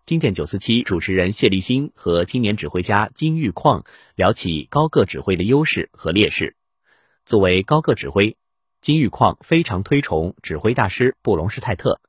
经典947主持人谢立新和青年指挥家金玉矿聊起高个指挥的优势和劣势。作为高个指挥，金玉矿非常推崇指挥大师布隆施泰特，